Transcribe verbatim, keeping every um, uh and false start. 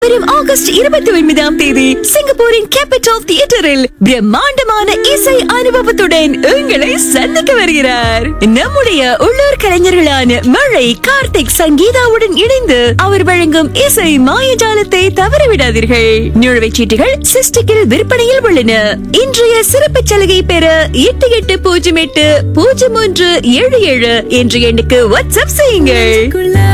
வரும் ஆகஸ்ட் இருபத்தி ஒன்பதாம் தேதி சிங்கப்பூரின் கேபிட்டல் தியேட்டரில் பிரம்மாண்டமான இசை அனுபவத்துடன் உங்களை சந்திக்க வருகிறார். நம்முடைய உள்ளூர் கலைஞர்களான மழை, கார்த்திக், சங்கீதாவுடன் இணைந்து அவர் வழங்கும் இசை மாயஜாலத்தை தவறவிடாதீர்கள். நுழைவுச் சீட்டுகள் சிஸ்டிக்கில் விற்பனையில் உள்ளன. இன்றைய சிறப்பு சலுகை பெற எட்டு எட்டு பூஜ்ஜியம் எட்டு பூஜ்ஜியம் ஒன்று ஏழு ஏழு என்ற எண்ணுக்கு வாட்ஸ்அப் செய்யுங்கள்.